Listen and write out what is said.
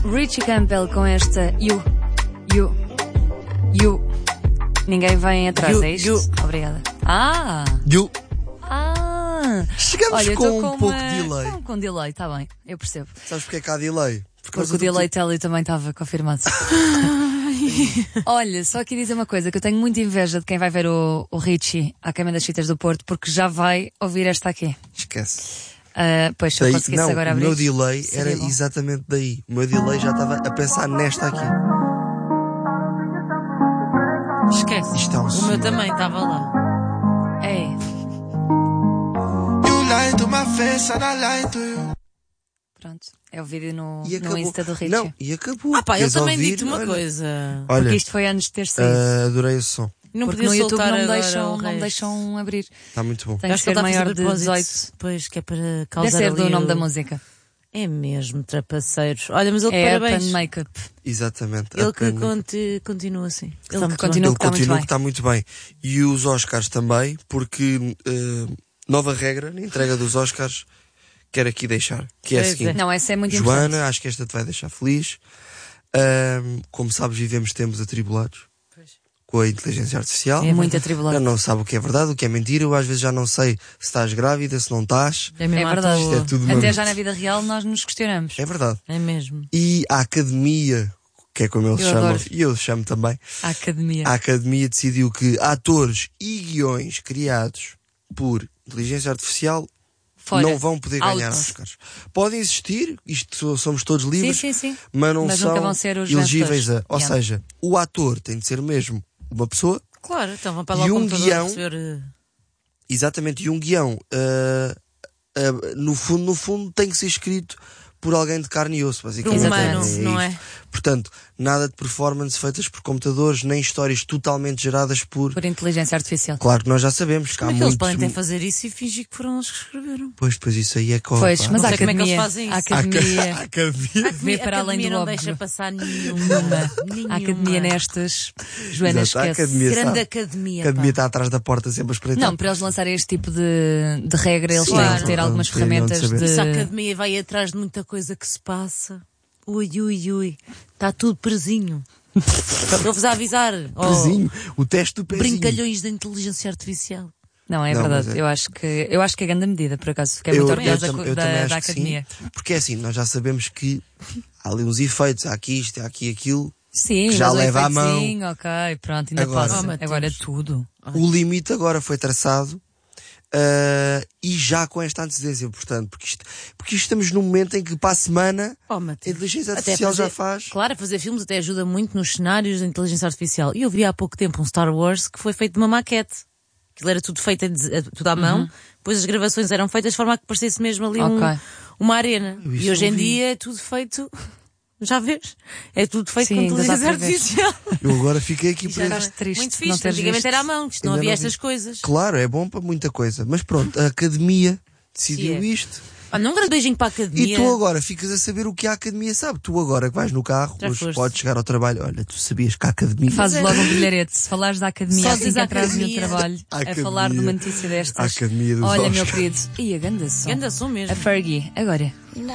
Richie Campbell com esta You. Ninguém vem atrás, é isto? Obrigada. Chegamos. Olha, com um pouco de delay. Com delay, está bem, eu percebo. Sabes porque é que há delay? Porque o delay tele também estava confirmado. Olha, só aqui dizer uma coisa, que eu tenho muita inveja de quem vai ver o Richie à Câmara das Fitas do Porto, porque já vai ouvir esta aqui. Esquece. Pois, se eu conseguisse agora abrir. O meu delay era bom. exatamente daí. O meu delay já estava a pensar nesta aqui. Esquece. Isto é um o som. meu também estava lá. É. Pronto, é o vídeo no Insta do Richie. Não, e acabou. Eu Queres também ouvir? digo-te uma Olha, coisa. Olha, Porque isto foi antes de ter saído. adorei esse som. Não Porque podia no YouTube soltar não me agora deixam, o não me resto. deixam abrir. Está muito bom. Tem que Acho que ser ele está a fazer maior de propósito, 18. Pois, que é para causar Deve ser do ali nome o- da música. É mesmo, trapaceiros. Olha, mas ele, É parabéns. Pan Makeup. Exatamente. Ele que Apenas. continua assim. Ele Está que muito continua. Ele que está muito continua bem. que está muito bem. E os Oscars também, porque nova regra na entrega dos Oscars, quero aqui deixar, que é a Pois seguinte. é. Não, essa é muito Joana, importante. acho que esta te vai deixar feliz. Como sabes, vivemos tempos atribulados com a inteligência artificial. É muito Já atribulado. não sabe o que é verdade, o que é mentira. Eu às vezes já não sei se estás grávida, se não estás. É mesmo É à verdade. toa. Isto é tudo uma Até mentira. já na vida real nós nos questionamos. É verdade. É mesmo. E a academia, que é como eles Eu chamam, adoro. e eu chamo também, A academia. a academia decidiu que atores e guiões criados por inteligência artificial Fora. não vão poder ganhar Out. Oscars. Podem existir, isto somos todos livres, Sim. mas não Mas são nunca vão ser os elegíveis vencedores. Ou Yeah. seja, o ator tem de ser mesmo uma pessoa, Claro, então vão para lá E o um computador guião- receber... exatamente, e um guião, no fundo tem que ser escrito por alguém de carne e osso, Por um basicamente. humano, É não isto. é? Portanto, nada de performance feitas por computadores, nem histórias totalmente geradas por... Por inteligência artificial. Claro que nós já sabemos que Como há é que eles muito... podem até fazer isso e fingir que foram eles que escreveram? Pois isso aí é que... Pois, mas Não a sei como é que eles academia, fazem a isso. academia academia... vê para além do não óbvio. deixa passar nenhuma. A academia nestas, Joana, Exato, a esquece. academia Grande sabe. academia. A academia pá. está atrás da porta sempre a espreitar. Não, para eles lançarem este tipo de regra, eles Claro. têm que ter algumas Teriam de ferramentas saber. de... Se a academia vai atrás de muita coisa que se passa. Ui. Está tudo presinho. Estou-vos a avisar. Oh, Pezinho, o teste do pezinho. brincalhões da inteligência artificial. Não, é Não, verdade. mas é- Eu acho que é grande medida, por acaso. Fiquei muito orgulhosa eu da também acho que academia. sim, porque é assim, nós já sabemos que há ali uns efeitos, há aqui isto, há aqui aquilo. Sim, que já mas o leva à mão. efeitozinho, ok, pronto, ainda Agora- passa. Oh, Mateus. Agora tudo. O limite agora foi traçado e já com esta antecedência, portanto, porque isto estamos num momento em que para a semana Oh, a Mateus. inteligência Até artificial já fazer- faz. Claro, fazer filmes até ajuda muito nos cenários da inteligência artificial. E eu vi há pouco tempo um Star Wars que foi feito de uma maquete. Aquilo era tudo feito tudo à mão. Depois as gravações eram feitas de forma a que parecesse mesmo ali Ok. uma arena. Eu isso E hoje em não vi. dia é tudo feito... Já vês? É tudo feito Sim, com ainda dá inteligência para ver. artificial. Eu agora fiquei aqui Já preso. Ficaste triste muito de fixe. não teres Antigamente visto. era à mão, que isto não Ainda havia não estas vi. coisas. Claro, é bom para muita coisa, mas pronto, a academia decidiu Sim, é. isto. Olha, um grande beijinho para a E academia. tu agora ficas a saber o que a academia sabe. Tu agora que vais no carro, Já hoje foste. podes chegar ao trabalho. Olha, tu sabias que a academia. Fazes logo um bilharete. Se falares da academia Só assim dizes que atrás no academia. trabalho, A a falar de uma notícia a destas. academia dos Olha, Oscars. meu querido. E a ganda som. Ganda som mesmo. A Fergie, agora.